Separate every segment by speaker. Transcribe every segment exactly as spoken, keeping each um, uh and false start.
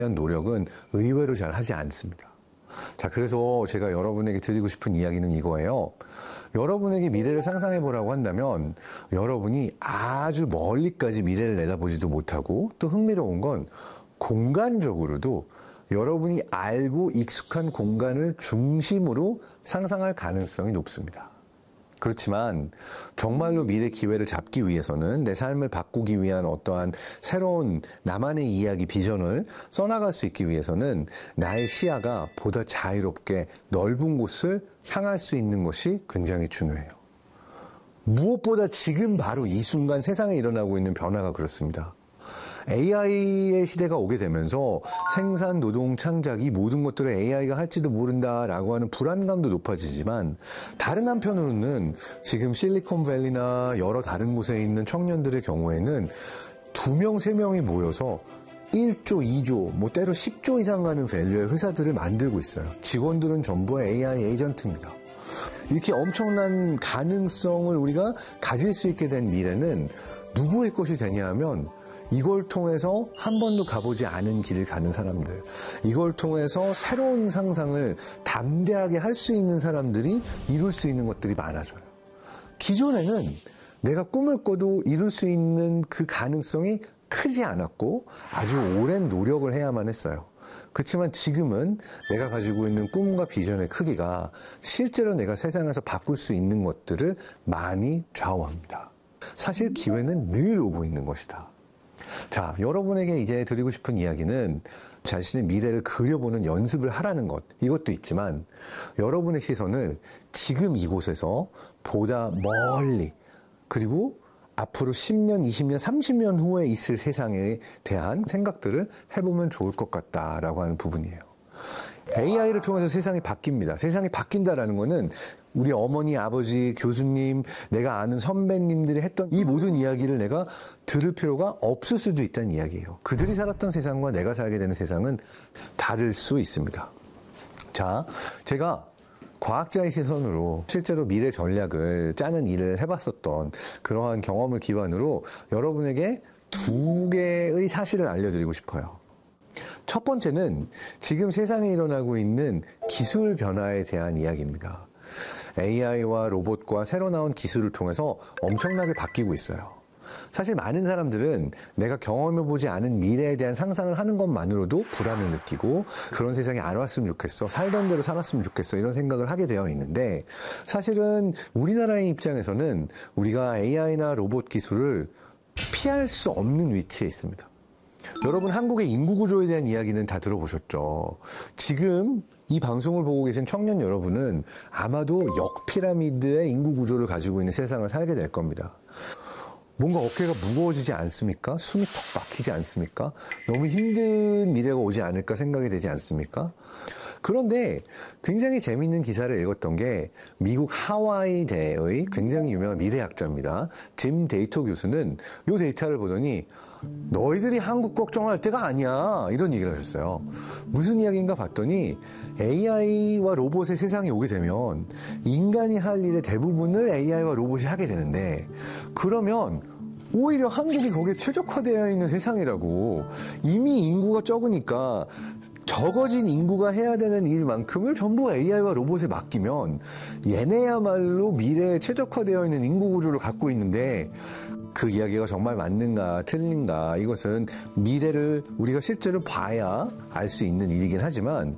Speaker 1: 대한 노력은 의외로 잘 하지 않습니다. 자, 그래서 제가 여러분에게 드리고 싶은 이야기는 이거예요. 여러분에게 미래를 상상해 보라고 한다면 여러분이 아주 멀리까지 미래를 내다보지도 못하고 또 흥미로운 건 공간적으로도 여러분이 알고 익숙한 공간을 중심으로 상상할 가능성이 높습니다. 그렇지만 정말로 미래 기회를 잡기 위해서는 내 삶을 바꾸기 위한 어떠한 새로운 나만의 이야기, 비전을 써나갈 수 있기 위해서는 나의 시야가 보다 자유롭게 넓은 곳을 향할 수 있는 것이 굉장히 중요해요. 무엇보다 지금 바로 이 순간 세상에 일어나고 있는 변화가 그렇습니다. 에이아이의 시대가 오게 되면서 생산, 노동, 창작 이 모든 것들을 에이아이가 할지도 모른다라고 하는 불안감도 높아지지만 다른 한편으로는 지금 실리콘밸리나 여러 다른 곳에 있는 청년들의 경우에는 두 명, 세 명이 모여서 일조, 이조, 뭐 때로 십조 이상 가는 밸류의 회사들을 만들고 있어요. 직원들은 전부 에이아이 에이전트입니다. 이렇게 엄청난 가능성을 우리가 가질 수 있게 된 미래는 누구의 것이 되냐 하면 이걸 통해서 한 번도 가보지 않은 길을 가는 사람들, 이걸 통해서 새로운 상상을 담대하게 할 수 있는 사람들이 이룰 수 있는 것들이 많아져요. 기존에는 내가 꿈을 꿔도 이룰 수 있는 그 가능성이 크지 않았고 아주 오랜 노력을 해야만 했어요. 그렇지만 지금은 내가 가지고 있는 꿈과 비전의 크기가 실제로 내가 세상에서 바꿀 수 있는 것들을 많이 좌우합니다. 사실 기회는 늘 오고 있는 것이다. 자, 여러분에게 이제 드리고 싶은 이야기는 자신의 미래를 그려보는 연습을 하라는 것, 이것도 있지만 여러분의 시선을 지금 이곳에서 보다 멀리, 그리고 앞으로 십 년, 이십 년, 삼십 년 후에 있을 세상에 대한 생각들을 해보면 좋을 것 같다라고 하는 부분이에요. 에이아이를 통해서 세상이 바뀝니다. 세상이 바뀐다라는 거는 우리 어머니, 아버지, 교수님, 내가 아는 선배님들이 했던 이 모든 이야기를 내가 들을 필요가 없을 수도 있다는 이야기예요. 그들이 살았던 세상과 내가 살게 되는 세상은 다를 수 있습니다. 자, 제가 과학자의 시선으로 실제로 미래 전략을 짜는 일을 해봤었던 그러한 경험을 기반으로 여러분에게 두 개의 사실을 알려드리고 싶어요. 첫 번째는 지금 세상에 일어나고 있는 기술 변화에 대한 이야기입니다. 에이아이와 로봇과 새로 나온 기술을 통해서 엄청나게 바뀌고 있어요. 사실 많은 사람들은 내가 경험해보지 않은 미래에 대한 상상을 하는 것만으로도 불안을 느끼고 그런 세상이 안 왔으면 좋겠어, 살던 대로 살았으면 좋겠어, 이런 생각을 하게 되어 있는데 사실은 우리나라의 입장에서는 우리가 에이아이나 로봇 기술을 피할 수 없는 위치에 있습니다. 여러분, 한국의 인구 구조에 대한 이야기는 다 들어보셨죠? 지금 이 방송을 보고 계신 청년 여러분은 아마도 역피라미드의 인구 구조를 가지고 있는 세상을 살게 될 겁니다. 뭔가 어깨가 무거워지지 않습니까? 숨이 턱 막히지 않습니까? 너무 힘든 미래가 오지 않을까 생각이 되지 않습니까? 그런데 굉장히 재미있는 기사를 읽었던 게 미국 하와이대의 굉장히 유명한 미래학자입니다. 짐 데이터 교수는 이 데이터를 보더니 너희들이 한국 걱정할 때가 아니야, 이런 얘기를 하셨어요. 무슨 이야기인가 봤더니 에이아이와 로봇의 세상이 오게 되면 인간이 할 일의 대부분을 에이아이와 로봇이 하게 되는데 그러면 오히려 한국이 거기에 최적화되어 있는 세상이라고. 이미 인구가 적으니까 적어진 인구가 해야 되는 일만큼을 전부 에이아이와 로봇에 맡기면 얘네야말로 미래에 최적화되어 있는 인구 구조를 갖고 있는데 그 이야기가 정말 맞는가 틀린가, 이것은 미래를 우리가 실제로 봐야 알 수 있는 일이긴 하지만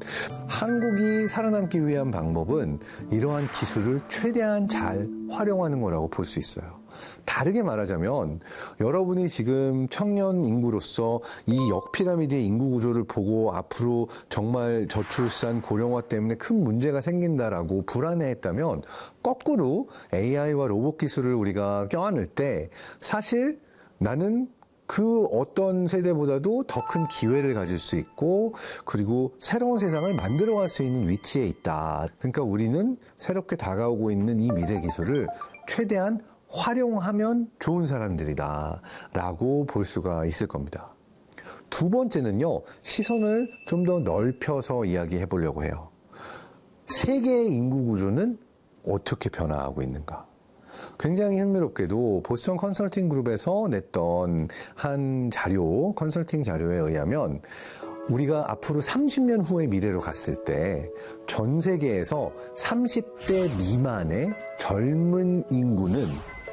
Speaker 1: 한국이 살아남기 위한 방법은 이러한 기술을 최대한 잘 활용하는 거라고 볼 수 있어요. 다르게 말하자면 여러분이 지금 청년 인구로서 이 역피라미드의 인구 구조를 보고 앞으로 정말 저출산, 고령화 때문에 큰 문제가 생긴다라고 불안해했다면 거꾸로 에이아이와 로봇 기술을 우리가 껴안을 때 사실 나는 그 어떤 세대보다도 더 큰 기회를 가질 수 있고 그리고 새로운 세상을 만들어갈 수 있는 위치에 있다. 그러니까 우리는 새롭게 다가오고 있는 이 미래 기술을 최대한 활용하면 좋은 사람들이다 라고 볼 수가 있을 겁니다. 두 번째는요, 시선을 좀 더 넓혀서 이야기해 보려고 해요. 세계의 인구 구조는 어떻게 변화하고 있는가? 굉장히 흥미롭게도 보스턴 컨설팅 그룹에서 냈던 한 자료, 컨설팅 자료에 의하면 우리가 앞으로 삼십 년 후의 미래로 갔을 때 전 세계에서 삼십 대 미만의 젊은 인구는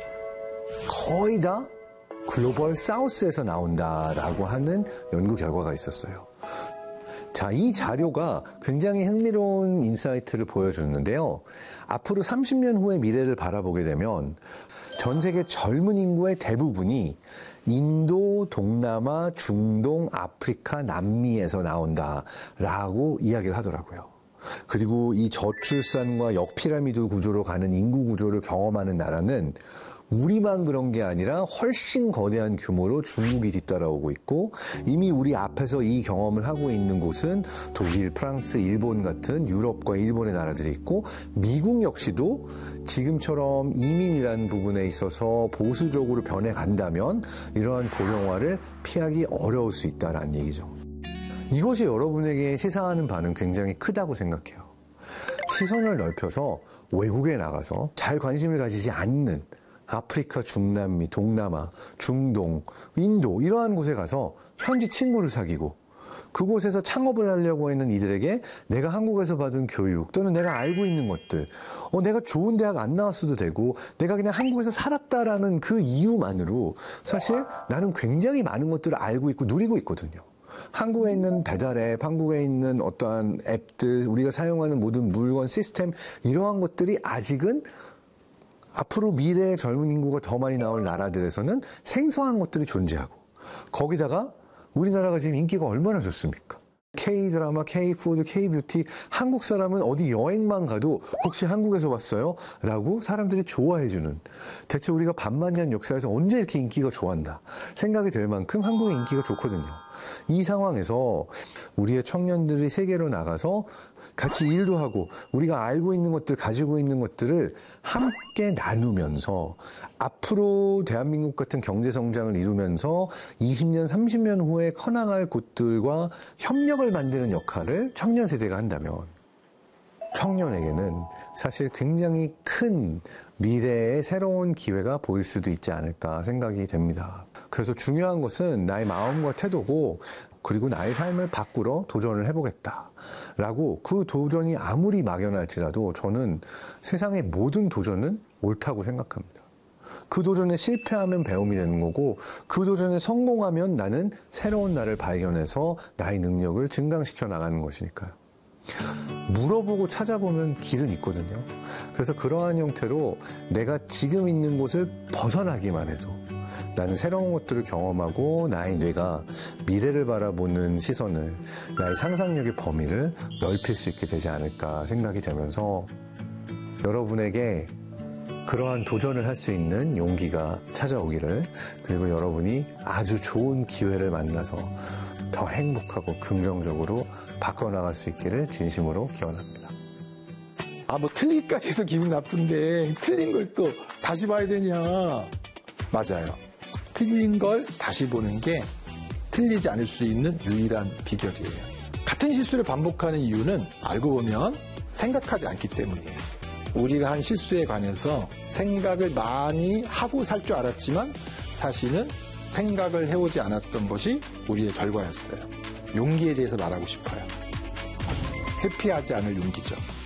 Speaker 1: 거의 다 글로벌 사우스에서 나온다라고 하는 연구 결과가 있었어요. 자, 이 자료가 굉장히 흥미로운 인사이트를 보여주는데요. 앞으로 삼십 년 후의 미래를 바라보게 되면 전 세계 젊은 인구의 대부분이 인도, 동남아, 중동, 아프리카, 남미에서 나온다라고 이야기를 하더라고요. 그리고 이 저출산과 역피라미드 구조로 가는 인구 구조를 경험하는 나라는 우리만 그런 게 아니라 훨씬 거대한 규모로 중국이 뒤따라오고 있고, 이미 우리 앞에서 이 경험을 하고 있는 곳은 독일, 프랑스, 일본 같은 유럽과 일본의 나라들이 있고, 미국 역시도 지금처럼 이민이라는 부분에 있어서 보수적으로 변해간다면 이러한 고령화를 피하기 어려울 수 있다는 얘기죠. 이것이 여러분에게 시사하는 바는 굉장히 크다고 생각해요. 시선을 넓혀서 외국에 나가서 잘 관심을 가지지 않는 아프리카, 중남미, 동남아, 중동, 인도 이러한 곳에 가서 현지 친구를 사귀고 그곳에서 창업을 하려고 하는 이들에게 내가 한국에서 받은 교육 또는 내가 알고 있는 것들, 어, 내가 좋은 대학 안 나왔어도 되고 내가 그냥 한국에서 살았다라는 그 이유만으로 사실 나는 굉장히 많은 것들을 알고 있고 누리고 있거든요. 한국에 있는 배달앱, 한국에 있는 어떠한 앱들, 우리가 사용하는 모든 물건, 시스템 이러한 것들이 아직은 앞으로 미래의 젊은 인구가 더 많이 나올 나라들에서는 생소한 것들이 존재하고, 거기다가 우리나라가 지금 인기가 얼마나 좋습니까? K-드라마, K-푸드, K-뷰티, 한국 사람은 어디 여행만 가도 혹시 한국에서 왔어요? 라고 사람들이 좋아해주는, 대체 우리가 반만년 역사에서 언제 이렇게 인기가 좋았나 생각이 들 만큼 한국의 인기가 좋거든요. 이 상황에서 우리의 청년들이 세계로 나가서 같이 일도 하고 우리가 알고 있는 것들, 가지고 있는 것들을 함께 나누면서 앞으로 대한민국 같은 경제 성장을 이루면서 이십 년, 삼십 년 후에 커나갈 곳들과 협력을 만드는 역할을 청년 세대가 한다면 청년에게는 사실 굉장히 큰 미래의 새로운 기회가 보일 수도 있지 않을까 생각이 됩니다. 그래서 중요한 것은 나의 마음과 태도고, 그리고 나의 삶을 바꾸러 도전을 해보겠다라고, 그 도전이 아무리 막연할지라도 저는 세상의 모든 도전은 옳다고 생각합니다. 그 도전에 실패하면 배움이 되는 거고, 그 도전에 성공하면 나는 새로운 나를 발견해서 나의 능력을 증강시켜 나가는 것이니까요. 물어보고 찾아보면 길은 있거든요. 그래서 그러한 형태로 내가 지금 있는 곳을 벗어나기만 해도 나는 새로운 것들을 경험하고 나의 뇌가 미래를 바라보는 시선을, 나의 상상력의 범위를 넓힐 수 있게 되지 않을까 생각이 되면서 여러분에게 그러한 도전을 할 수 있는 용기가 찾아오기를, 그리고 여러분이 아주 좋은 기회를 만나서 더 행복하고 긍정적으로 바꿔나갈 수 있기를 진심으로 기원합니다.
Speaker 2: 아, 뭐 틀리기까지 해서 기분 나쁜데 틀린 걸 또 다시 봐야 되냐. 맞아요. 틀린 걸 다시 보는 게 틀리지 않을 수 있는 유일한 비결이에요. 같은 실수를 반복하는 이유는 알고 보면 생각하지 않기 때문이에요. 우리가 한 실수에 관해서 생각을 많이 하고 살 줄 알았지만 사실은 생각을 해오지 않았던 것이 우리의 결과였어요. 용기에 대해서 말하고 싶어요. 회피하지 않을 용기죠.